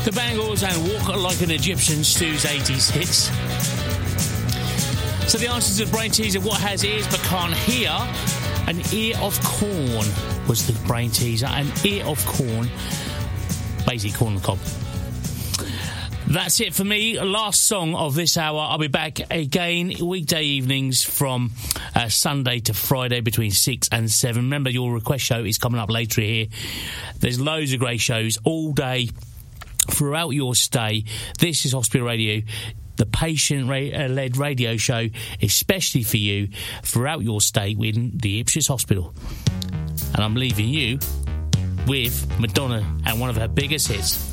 The Bangles and Walk Like an Egyptian, Stu's 80s hits. So the answer to the brain teaser, what has ears but can't hear? An ear of corn was the brain teaser. An ear of corn. Basically corn on the cob. That's it for me. Last song of this hour. I'll be back again weekday evenings from Sunday to Friday between 6 and 7. Remember, your request show is coming up later here. There's loads of great shows all day throughout your stay. This is Hospital Radio, the patient-led radio show, especially for you throughout your stay in the Ipswich Hospital. And I'm leaving you with Madonna and one of her biggest hits.